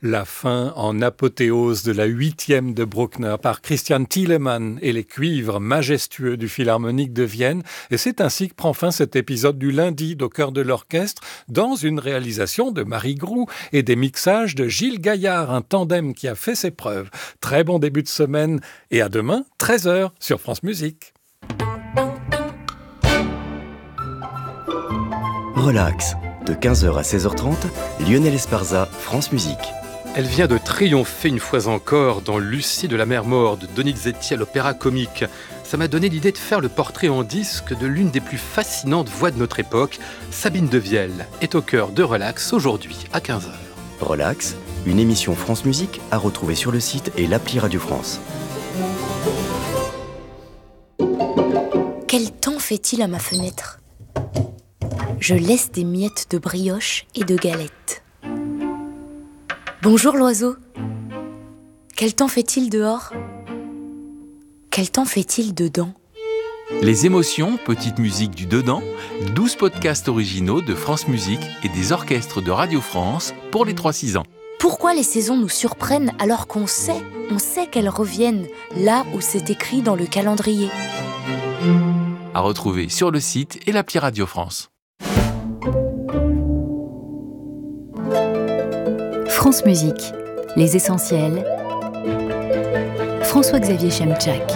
La fin en apothéose de la 8e de Bruckner par Christian Thielemann et les cuivres majestueux du Philharmonique de Vienne. Et c'est ainsi que prend fin cet épisode du lundi d'Au cœur de l'orchestre dans une réalisation de Marie Groux et des mixages de Gilles Gaillard, un tandem qui a fait ses preuves. Très bon début de semaine et à demain, 13h sur France Musique. Relax, de 15h à 16h30, Lionel Esparza, France Musique. Elle vient de triompher une fois encore dans Lucie de la mer morte de Donizetti à l'Opéra Comique. Ça m'a donné l'idée de faire le portrait en disque de l'une des plus fascinantes voix de notre époque. Sabine Devielle est au cœur de Relax aujourd'hui à 15h. Relax, une émission France Musique à retrouver sur le site et l'appli Radio France. Quel temps fait-il à ma fenêtre ? Je laisse des miettes de brioche et de galettes. Bonjour l'oiseau. Quel temps fait-il dehors ? Quel temps fait-il dedans ? Les émotions, petite musique du dedans, 12 podcasts originaux de France Musique et des orchestres de Radio France pour les 3-6 ans. Pourquoi les saisons nous surprennent alors qu'on sait qu'elles reviennent là où c'est écrit dans le calendrier ? À retrouver sur le site et l'appli Radio France. France Musique, les essentiels. François-Xavier Chemchak.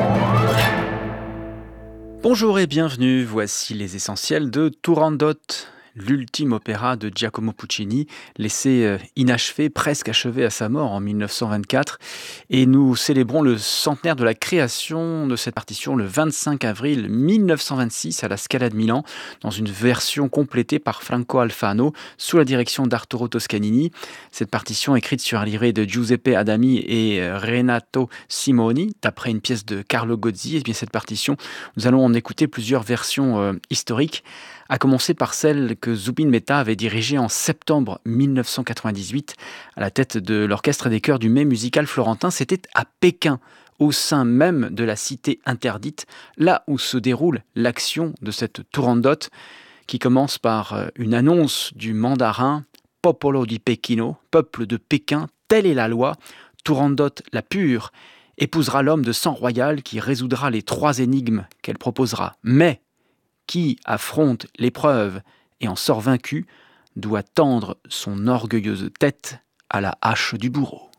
Bonjour et bienvenue, voici les essentiels de Turandot, l'ultime opéra de Giacomo Puccini, laissé inachevé, presque achevé à sa mort en 1924. Et nous célébrons le centenaire de la création de cette partition le 25 avril 1926 à la Scala de Milan, dans une version complétée par Franco Alfano, sous la direction d'Arturo Toscanini. Cette partition, écrite sur un livret de Giuseppe Adami et Renato Simoni, d'après une pièce de Carlo Gozzi, et bien cette partition, nous allons en écouter plusieurs versions historiques, à commencer par celle que Zubin Mehta avait dirigée en septembre 1998 à la tête de l'orchestre et des chœurs du Mai musical florentin. C'était à Pékin, au sein même de la cité interdite, là où se déroule l'action de cette Turandot, qui commence par une annonce du mandarin « Popolo di Pechino », peuple de Pékin, telle est la loi, Turandot la pure épousera l'homme de sang royal qui résoudra les 3 énigmes qu'elle proposera. Mais qui affronte l'épreuve et en sort vaincu, doit tendre son orgueilleuse tête à la hache du bourreau.